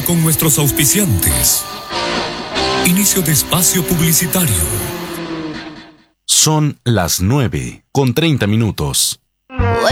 contactar con nuestros auspiciantes. Inicio de espacio publicitario. Son las 9:30.